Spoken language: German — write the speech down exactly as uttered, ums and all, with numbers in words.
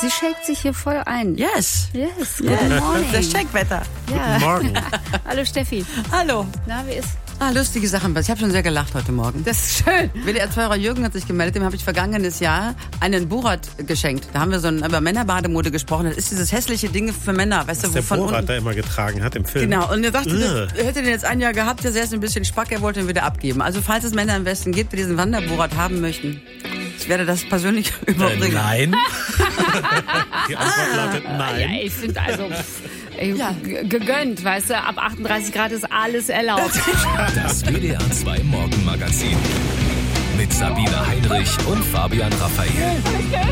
Sie shakt sich hier voll ein. Yes. Yes, yes. good morning. Das Shakewetter. Ja. Guten Morgen. Hallo Steffi. Hallo. Na, wie ist? Ah, lustige Sachen. Ich habe schon sehr gelacht heute Morgen. Das ist schön. W D R-Fahrer Jürgen hat sich gemeldet, dem habe ich vergangenes Jahr einen Borat geschenkt. Da haben wir so ein, über Männerbademode gesprochen. Das ist dieses hässliche Ding für Männer, weißt du, Was der wovon Borat unten... da immer getragen hat im Film. Genau, und er dachte, Ugh. er hätte den jetzt ein Jahr gehabt, der ist ein bisschen spack, er wollte ihn wieder abgeben. Also falls es Männer im Westen gibt, die diesen Wanderborat haben möchten, ich werde das persönlich Äh, überbringen. nein. Die Antwort lautet Ja, nein. ich finde also ey, Ja. g- gegönnt, weißt du, ab achtunddreißig Grad ist alles erlaubt. Das W D R zwei Morgenmagazin mit Sabine Heinrich und Fabian Raphael.